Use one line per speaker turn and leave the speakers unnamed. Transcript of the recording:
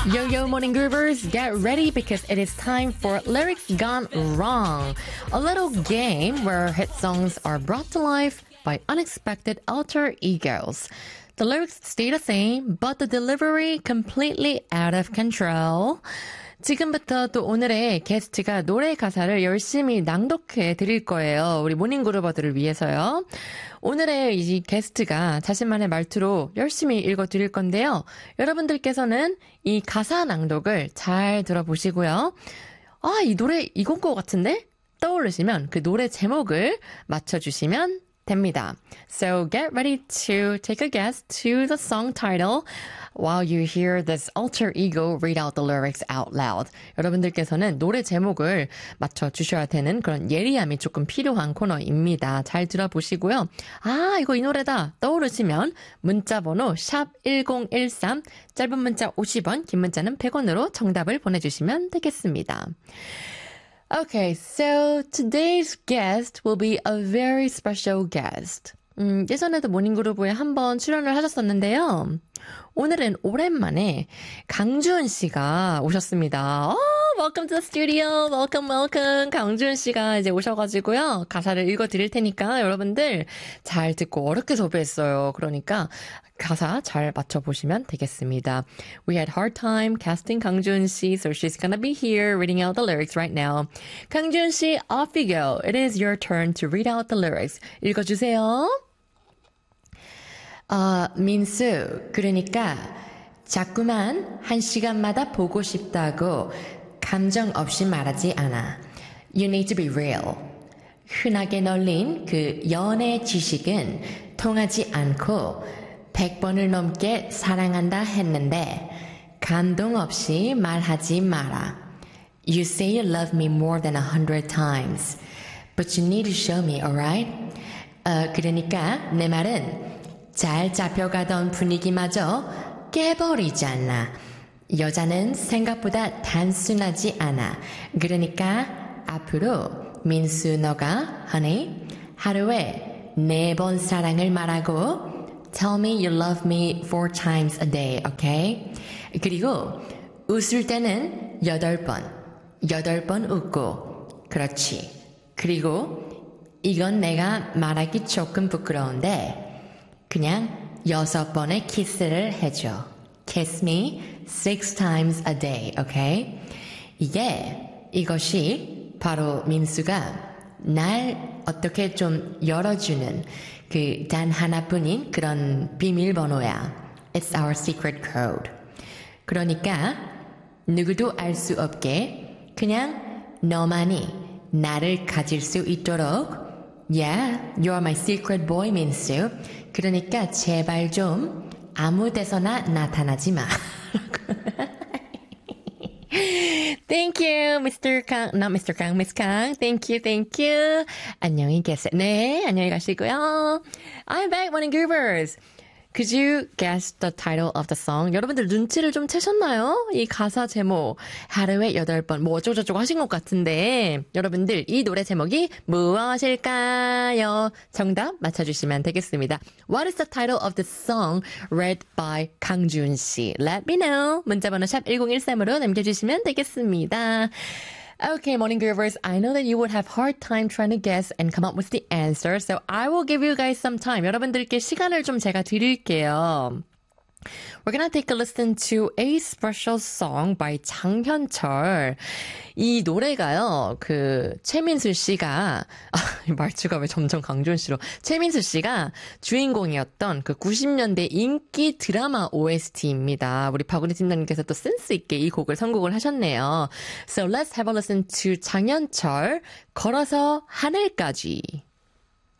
Yo, yo, morning groovers, get ready because it is time for Lyrics Gone Wrong, a little game where hit songs are brought to life by unexpected alter egos. The lyrics stay the same, but the delivery completely out of control. 지금부터 또 오늘의 게스트가 노래 가사를 열심히 낭독해 드릴 거예요. 우리 모닝그루버들을 위해서요. 오늘의 이 게스트가 자신만의 말투로 열심히 읽어 드릴 건데요. 여러분들께서는 이 가사 낭독을 잘 들어보시고요. 아, 이 노래 이건 것 같은데? 떠오르시면 그 노래 제목을 맞춰주시면 됩니다. So get ready to take a guess to the song title while you hear this alter ego read out the lyrics out loud. 여러분들께서는 노래 제목을 맞춰주셔야 되는 그런 예리함이 조금 필요한 코너입니다. 잘 들어보시고요. 아, 이거 이 노래다 떠오르시면 문자번호 샵1013 짧은 문자 50원, 긴 문자는 100원으로 정답을 보내주시면 되겠습니다. Okay, so today's guest will be a very special guest. 예전에도 모닝그루브에 한번 출연을 하셨었는데요. 오늘은 오랜만에 강주은 씨가 오셨습니다. Welcome to the studio. Welcome, welcome. 강주은 씨가 이제 오셔가지고요. 가사를 읽어드릴 테니까 여러분들 잘 듣고 어렵게 섭외했어요. 그러니까 가사 잘 맞춰보시면 되겠습니다. We had hard time casting 강주은 씨, so she's gonna be here reading out the lyrics right now. 강주은 씨, off you go. It is your turn to read out the lyrics. 읽어주세요. 민수, 그러니까 자꾸만 1시간마다 보고 싶다고 감정 없이 말하지 않아. You need to be real. 흔하게 널린 그 연애 지식은 통하지 않고 100번을 넘게 사랑한다 했는데 감동 없이 말하지 마라. You say you love me more than 100 times. But you need to show me, alright? 그러니까 내 말은 잘 잡혀가던 분위기마저 깨버리잖아. 여자는 생각보다 단순하지 않아. 그러니까 앞으로 민수 너가 honey 하루에 4번 사랑을 말하고 Tell me you love me 4 times a day, okay? 그리고 웃을 때는 8번 8번 웃고 그렇지. 그리고 이건 내가 말하기 조금 부끄러운데 그냥 6번의 키스를 해줘. Kiss me 6 times a day, okay? 이것이 바로 민수가 날 어떻게 좀 열어주는 그 단 하나뿐인 그런 비밀번호야. It's our secret code. 그러니까 누구도 알 수 없게 그냥 너만이 나를 가질 수 있도록 Yeah, you're my secret boy, 민수. 그러니까 제발 좀 아무 데서나 나타나지 마. Thank you, Mr. Kang. Not Mr. Kang, Miss Kang. Thank you, thank you. 안녕히 계세요. 네, 안녕히 가시고요. I'm back, morning groovers. Could you guess the title of the song? 여러분들 눈치를 좀 채셨나요? 이 가사 제목 하루에 8번 뭐 어쩌고저쩌고 하신 것 같은데 여러분들 이 노래 제목이 무엇일까요? 정답 맞춰주시면 되겠습니다. What is the title of the song read by 강준 씨? Let me know. 문자번호 샵 1013으로 남겨주시면 되겠습니다. Okay, morning groovers, I know that you would have hard time trying to guess and come up with the answer, so I will give you guys some time. 여러분들께 시간을 좀 제가 드릴게요. We're gonna take a listen to a special song by 장현철. 이 노래가요, 최민수 씨가, 말투가 왜 점점 강준 씨로. 최민수 씨가 주인공이었던 90년대 인기 드라마 OST입니다. 우리 박은희 팀장님께서 또 센스 있게 이 곡을 선곡을 하셨네요. So let's have a listen to 장현철, 걸어서 하늘까지.